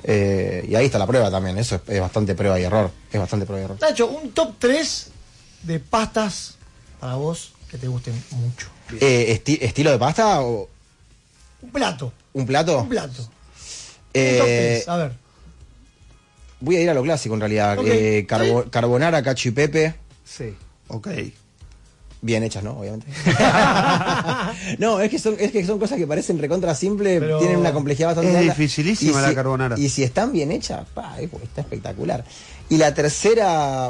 Y ahí está la prueba también, eso es bastante prueba y error. Es bastante prueba y error. Nacho, un top 3 de pastas para vos que te gusten mucho. ¿Estilo de pasta o...? Un plato. ¿Un plato? Un plato. Un top 3, a ver. Voy a ir a lo clásico en realidad. Okay. Carbonara, cacio y pepe. Sí. Ok. Bien hechas, ¿no? Obviamente. No, es que son cosas que parecen recontra simple, pero tienen una complejidad bastante alta. Es dificilísima la carbonara. Y si están bien hechas, está espectacular. Y la tercera,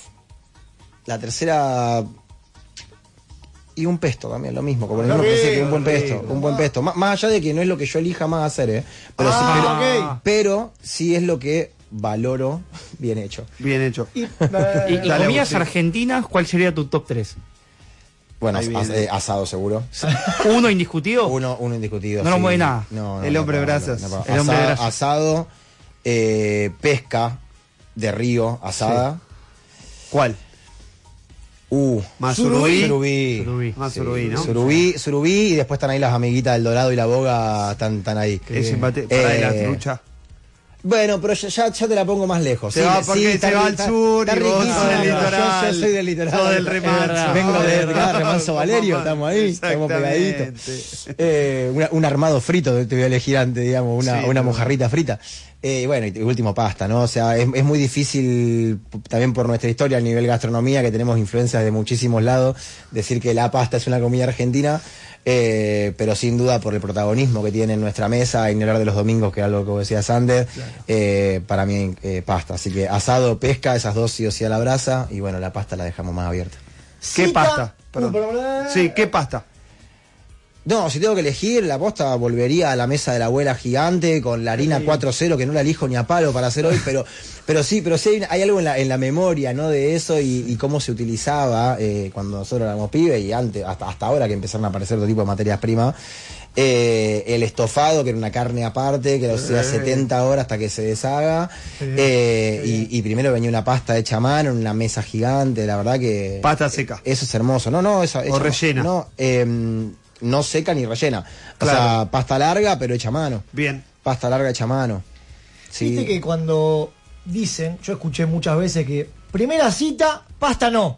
y un pesto también, lo mismo, como el mismo que que un buen pesto, un buen pesto. Más allá de que no es lo que yo elija más hacer, pero sí es lo que valoro bien hecho. Bien hecho. ¿Y comidas argentinas, cuál sería tu top 3? Bueno, asado seguro. ¿Uno indiscutido? Uno indiscutido. No nos mueve nada. El hombre de brasas. Asado, pesca de río, asada. Sí. ¿Cuál? Más surubí. Más surubí, ¿no? Surubí, y después están ahí las amiguitas del Dorado y la Boga, están ahí. Para la trucha. Bueno, pero ya te la pongo más lejos. Se va al sur y vos sos del litoral. Yo soy del litoral. Sos del Remanso. Vengo de Remanso Valerio, estamos ahí, estamos pegaditos. Un armado frito te voy a elegir antes, digamos, una mojarrita frita. Bueno, y último pasta, ¿no? O sea, es muy difícil, también por nuestra historia a nivel gastronomía, que tenemos influencias de muchísimos lados, decir que la pasta es una comida argentina. Pero sin duda por el protagonismo que tiene en nuestra mesa, y ni hablar de los domingos, que era algo que decía Sander, claro. Para mí pasta, así que asado, pesca, esas dos sí o sí a la brasa, y bueno, la pasta la dejamos más abierta. ¿Qué pasta? Sí, ¿qué pasta? No, si tengo que elegir, la posta volvería a la mesa de la abuela gigante con la harina 4-0, que no la elijo ni a palo para hacer hoy, pero sí hay algo en la memoria, ¿no? De eso y cómo se utilizaba cuando nosotros éramos pibes y antes, hasta ahora que empezaron a aparecer otro tipo de materias primas. El estofado, que era una carne aparte, que lo hacía 70 horas hasta que se deshaga. Y primero venía una pasta hecha a mano en una mesa gigante, la verdad que... Pasta seca. Eso es hermoso. O rellena. No seca ni rellena. O sea, pasta larga, pero hecha a mano. Bien. Pasta larga hecha a mano. Sí. Viste que cuando dicen, yo escuché muchas veces que primera cita, pasta no.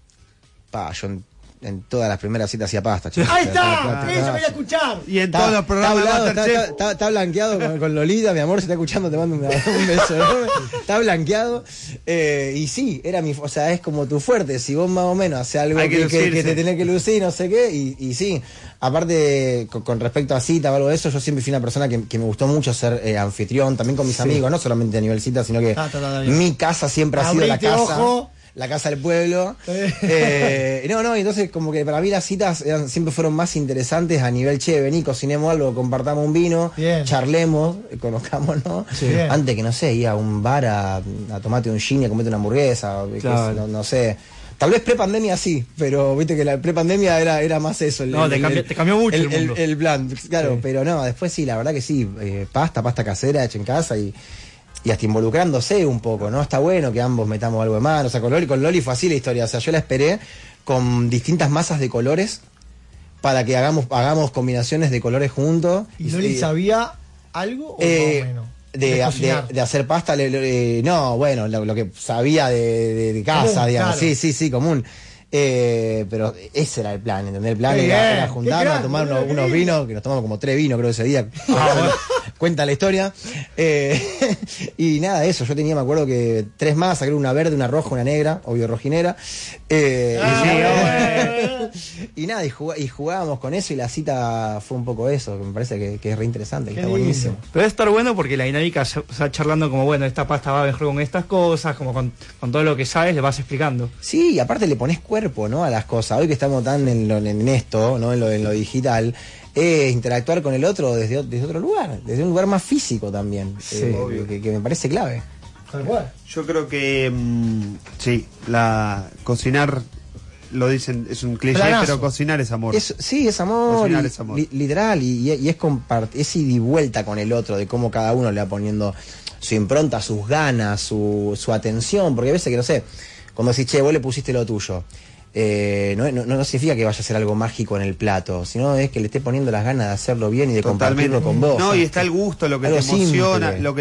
Yo en todas las primeras citas hacía pasta. ¡Ahí está! Eso quería escuchar. Y en todos los programas está blanqueado con Lolita, mi amor, si está escuchando te mando un beso, ¿no? Está blanqueado. Y sí, o sea, es como tu fuerte. Si vos más o menos haces algo que te tenés que lucir, no sé qué, y sí. Aparte, con respecto a cita o algo de eso, yo siempre fui una persona que me gustó mucho ser anfitrión, también con mis amigos, no solamente a nivel cita, sino que mi casa siempre ha sido la casa. La casa del pueblo. Entonces como que para mí las citas siempre fueron más interesantes a nivel, vení, cocinemos algo, compartamos un vino, charlemos, conozcámonos. Sí, antes que, no sé, ir a un bar a tomarte un gin y a comerte una hamburguesa, claro. no sé. Tal vez prepandemia sí, pero viste que la prepandemia era más eso. Te cambió mucho el mundo. El plan, claro, pero no, después sí, la verdad que sí, pasta casera hecha en casa y hasta involucrándose un poco, ¿no? Está bueno que ambos metamos algo de mano. O sea, con Loli fue así la historia. O sea, yo la esperé con distintas masas de colores para que hagamos combinaciones de colores juntos. ¿Y Loli sabía algo o más o menos? De hacer pasta, no, bueno, lo que sabía de casa, común, digamos. Claro. Sí, común. Pero ese era el plan, ¿entendés? El plan era juntarnos a tomar unos vinos, que nos tomamos como 3 vinos creo ese día. Cuenta la historia. Y nada, eso, yo tenía, me acuerdo que 3 más, saqué una verde, una roja, una negra, obvio rojinegra. Y nada, y jugábamos con eso y la cita fue un poco eso, que me parece que es re interesante, que está buenísimo. Pero debe estar bueno porque la dinámica, o sea, charlando como, bueno, esta pasta va mejor con estas cosas, como con todo lo que sabes, le vas explicando. Sí, y aparte le pones cuerpo, ¿no? A las cosas. Hoy que estamos tan en esto, ¿no? En lo digital, interactuar con el otro desde otro lugar, desde un lugar más físico también, que me parece clave. Yo creo que sí, cocinar, lo dicen, es un cliché, pero cocinar es amor. Sí, es amor. Cocinar es amor. Literal, y es es ida y vuelta con el otro, de cómo cada uno le va poniendo su impronta, sus ganas, su atención, porque a veces que, no sé, cuando decís, vos le pusiste lo tuyo, no significa que vaya a ser algo mágico en el plato, sino es que le esté poniendo las ganas de hacerlo bien y de compartirlo con vos. No, y está el gusto, lo que te emociona, lo que